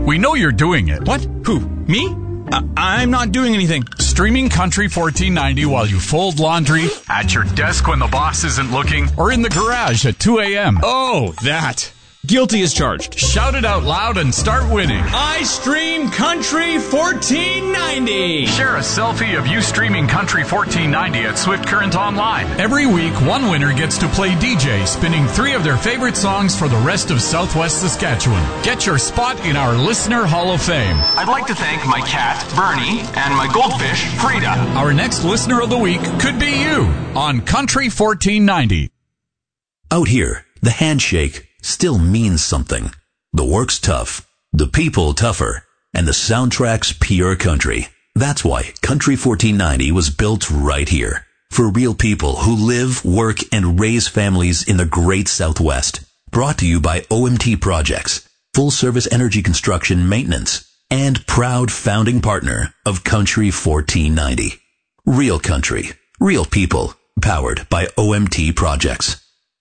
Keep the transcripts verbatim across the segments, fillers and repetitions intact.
We know you're doing it. What? Who? Me? Uh, I'm not doing anything. Streaming Country fourteen ninety while you fold laundry, at your desk when the boss isn't looking, or in the garage at two a.m. Oh, that. Guilty as charged. Shout it out loud and start winning. I stream Country fourteen ninety. Share a selfie of you streaming Country fourteen ninety at Swift Current Online. Every week, one winner gets to play D J, spinning three of their favorite songs for the rest of Southwest Saskatchewan. Get your spot in our Listener Hall of Fame. I'd like to thank my cat, Bernie, and my goldfish, Frida. Our next Listener of the Week could be you on Country fourteen ninety. Out here, the handshake still means something. The work's tough, the people tougher, and the soundtrack's pure country. That's why Country fourteen ninety was built right here. For real people who live, work, and raise families in the great Southwest. Brought to you by O M T Projects, full service energy construction maintenance, and proud founding partner of Country fourteen ninety. Real country, real people, powered by O M T Projects.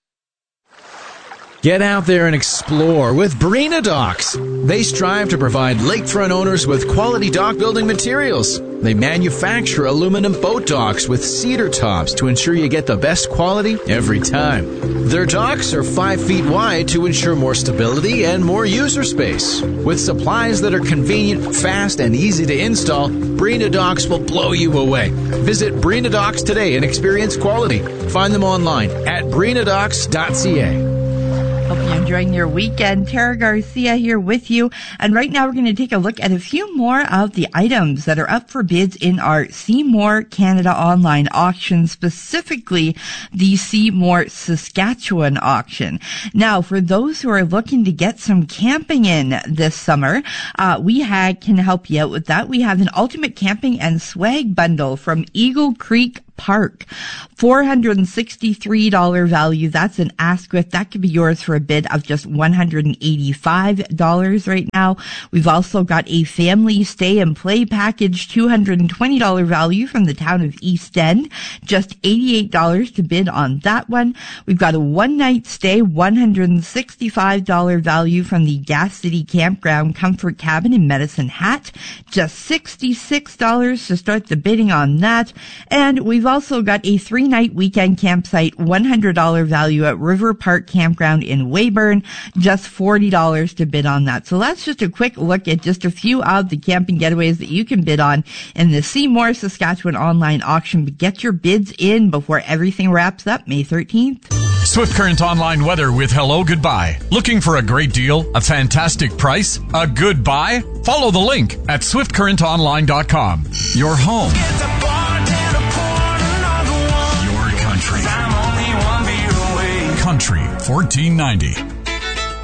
Get out there and explore with Breena Docks. They strive to provide lakefront owners with quality dock building materials. They manufacture aluminum boat docks with cedar tops to ensure you get the best quality every time. Their docks are five feet wide to ensure more stability and more user space. With supplies that are convenient, fast, and easy to install, Breena Docks will blow you away. Visit Breena Docks today and experience quality. Find them online at breena docks dot c a. Hope you're enjoying your weekend. Tara Garcia here with you. And right now we're going to take a look at a few more of the items that are up for bids in our See More Canada online auction, specifically the See More Saskatchewan auction. Now, for those who are looking to get some camping in this summer, uh, we had, can help you out with that. We have an ultimate camping and swag bundle from Eagle Creek Park. four hundred sixty-three dollars value. That's an Asquith. That could be yours for a bid of just one hundred eighty-five dollars right now. We've also got a family stay and play package, two hundred twenty dollars value from the town of East End. Just eighty-eight dollars to bid on that one. We've got a one night stay, one hundred sixty-five dollars value from the Gas City Campground Comfort Cabin in Medicine Hat. Just sixty-six dollars to start the bidding on that. And we've We've also got a three-night weekend campsite, one hundred dollars value at River Park Campground in Weyburn, just forty dollars to bid on that. So that's just a quick look at just a few of the camping getaways that you can bid on in the See More Saskatchewan online auction. But get your bids in before everything wraps up May thirteenth. Swift Current Online weather with Hello Goodbye. Looking for a great deal, a fantastic price, a good buy? Follow the link at swift current online dot com. Your home. Country fourteen ninety.